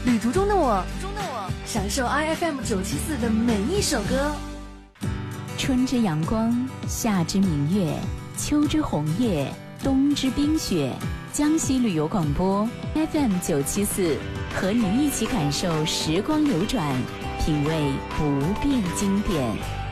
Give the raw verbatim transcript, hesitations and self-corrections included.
旅途中的我，中的我享受 I F M 九七四的每一首歌。 春之阳光，夏之明月，秋之红叶，冬之冰雪。江西旅游广播 F M 九七四，和你一起感受时光流转，品味不变经典。